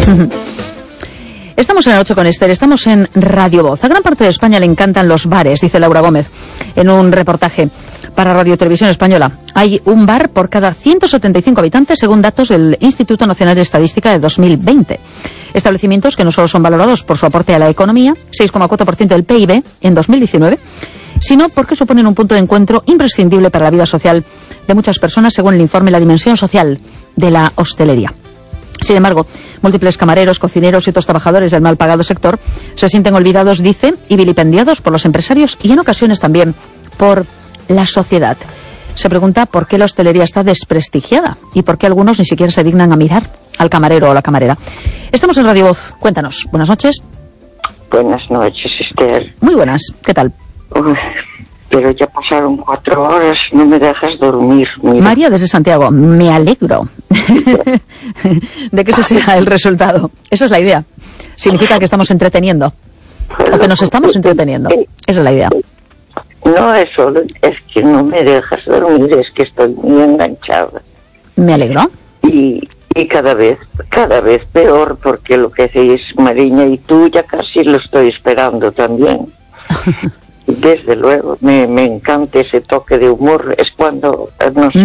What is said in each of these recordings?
Estamos en el 8 con Esther, estamos en Radio Voz. A gran parte de España le encantan los bares, dice Laura Gómez en un reportaje para Radio Televisión Española. Hay un bar por cada 175 habitantes, según datos del Instituto Nacional de Estadística de 2020. Establecimientos que no solo son valorados por su aporte a la economía, 6,4% del PIB en 2019, sino porque suponen un punto de encuentro imprescindible para la vida social de muchas personas, según el informe La dimensión social de la hostelería. Sin embargo, múltiples camareros, cocineros y otros trabajadores del mal pagado sector se sienten olvidados, dice, y vilipendiados por los empresarios y en ocasiones también por la sociedad. Se pregunta por qué la hostelería está desprestigiada y por qué algunos ni siquiera se dignan a mirar al camarero o la camarera. Estamos en Radio Voz. Cuéntanos. Buenas noches. Buenas noches, Esther. Muy buenas. ¿Qué tal? Uy, pero ya pasaron 4 horas, no me dejas dormir. Mira. María, desde Santiago, me alegro de que ese sea el resultado. Esa es la idea. Significa que estamos entreteniendo. O que nos estamos entreteniendo. Esa es la idea. No es solo, es que no me dejas dormir, es que estoy muy enganchada. Me alegro. Y cada vez peor, porque lo que hacéis Mariña y tú ya casi lo estoy esperando también. Desde luego, me encanta ese toque de humor, es cuando nos...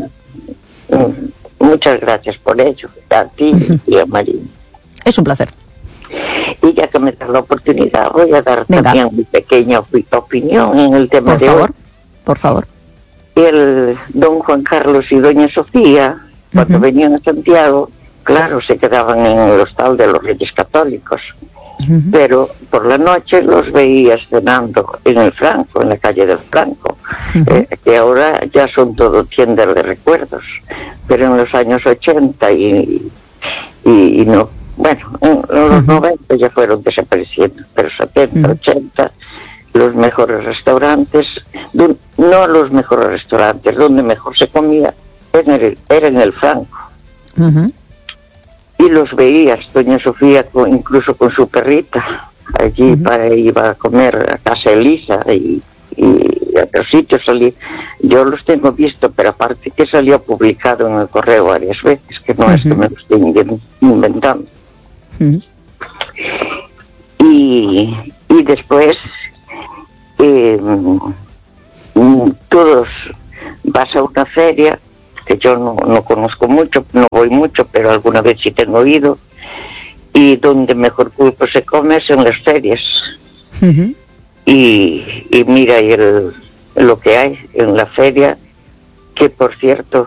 Muchas gracias por ello, a ti y a Mariña. Es un placer. Y ya que me das la oportunidad, voy a dar también mi pequeña opinión en el tema de hoy. Por favor. El don Juan Carlos y doña Sofía, cuando venían a Santiago, claro, se quedaban en el hostal de los Reyes Católicos, pero por la noche los veías cenando en el Franco, en la calle del Franco, que ahora ya son todo tiendas de recuerdos, pero en los años 80 y no, bueno, en los 90 ya fueron desapareciendo, pero 70, 80, los mejores restaurantes, no los mejores restaurantes, donde mejor se comía era en el Franco. Y los veías, doña Sofía, incluso con su perrita, allí iba a comer a casa Elisa y a otros sitios salí. Yo los tengo visto, pero aparte que salió publicado en el correo varias veces, que no es que me lo esté inventando. Y después todos vas a una feria que yo no conozco mucho, no voy mucho, pero alguna vez sí tengo oído, y donde mejor pulpo se come es en las ferias. Y mira lo que hay en la feria, que por cierto,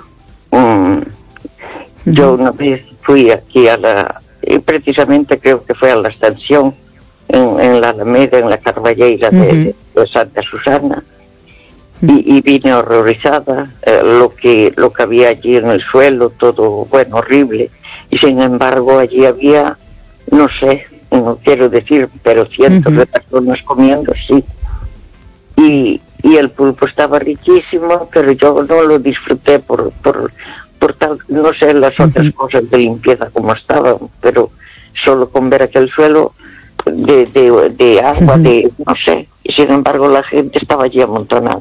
yo una vez fui aquí y precisamente creo que fue a la estación en la Alameda, en la Carballeira de Santa Susana, y vine horrorizada, lo que había allí en el suelo, todo, bueno, horrible, y sin embargo allí había, no sé, no quiero decir, pero cientos de personas comiendo, sí, y el pulpo estaba riquísimo, pero yo no lo disfruté por tal, no sé las otras cosas de limpieza como estaban, pero solo con ver aquel suelo de agua, no sé, y sin embargo la gente estaba allí amontonada.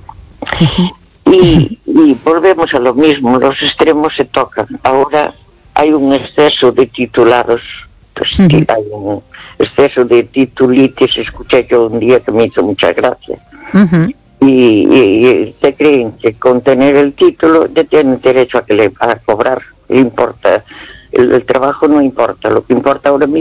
Y volvemos a lo mismo, los extremos se tocan. Ahora hay un exceso de titulados, pues que hay un exceso de titulitis, escuché yo un día que me hizo mucha gracia. Y se creen que con tener el título ya tienen derecho a cobrar, le importa. El trabajo no importa, lo que importa ahora mismo